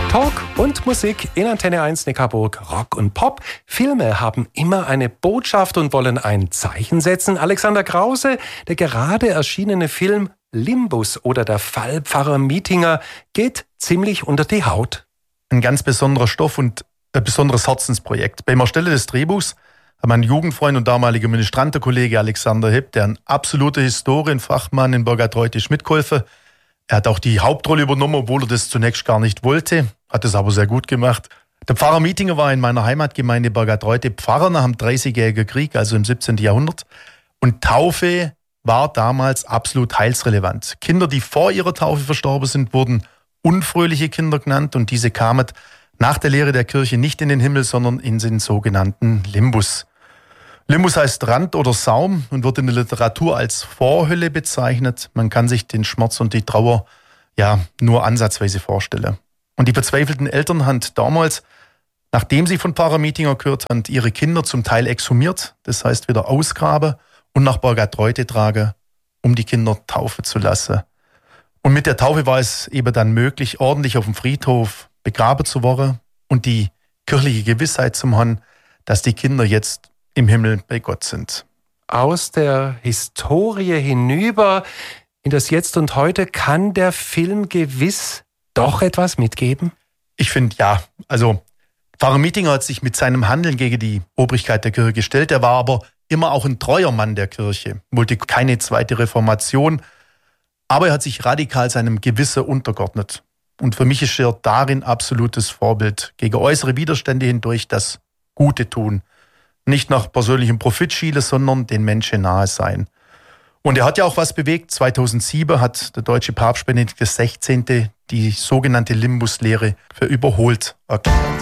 Talk und Musik in Antenne 1 Neckarburg, Rock und Pop. Filme haben immer eine Botschaft und wollen ein Zeichen setzen. Alexander Krause, der gerade erschienene Film Limbus oder der Fall Pfarrer Mietinger geht ziemlich unter die Haut. Ein ganz besonderer Stoff und ein besonderes Herzensprojekt. Beim Erstellen des Drehbuchs hat mein Jugendfreund und damaliger Ministrantenkollege Alexander Hipp, der ein absoluter Historienfachmann in Borgadreut ist, mitgeholfen. Er hat auch die Hauptrolle übernommen, obwohl er das zunächst gar nicht wollte, hat es aber sehr gut gemacht. Der Pfarrer Mietinger war in meiner Heimatgemeinde Borgadreut Pfarrer nach dem 30-jährigen Krieg, also im 17. Jahrhundert. Und Taufe war damals absolut heilsrelevant. Kinder, die vor ihrer Taufe verstorben sind, wurden unfröhliche Kinder genannt und diese kamen nach der Lehre der Kirche nicht in den Himmel, sondern in den sogenannten Limbus. Limbus heißt Rand oder Saum und wird in der Literatur als Vorhölle bezeichnet. Man kann sich den Schmerz und die Trauer nur ansatzweise vorstellen. Und die verzweifelten Eltern haben damals, nachdem sie von Pfarrer Mietinger gehört haben, ihre Kinder zum Teil exhumiert, das heißt wieder ausgraben und nach Borgadreut tragen, um die Kinder taufen zu lassen. Und mit der Taufe war es eben dann möglich, ordentlich auf dem Friedhof begraben zu werden und die kirchliche Gewissheit zu haben, dass die Kinder jetzt im Himmel bei Gott sind. Aus der Historie hinüber in das Jetzt und Heute kann der Film gewiss doch etwas mitgeben? Ich finde ja. Also Pfarrer Mietinger hat sich mit seinem Handeln gegen die Obrigkeit der Kirche gestellt. Er war aber immer auch ein treuer Mann der Kirche, wollte keine zweite Reformation. Aber er hat sich radikal seinem Gewissen untergeordnet. Und für mich ist er darin absolutes Vorbild. Gegen äußere Widerstände hindurch das Gute tun. Nicht nach persönlichem Profit schielen, sondern den Menschen nahe sein. Und er hat ja auch was bewegt. 2007 hat der deutsche Papst Benedikt XVI. Die sogenannte Limbus-Lehre für überholt erklärt.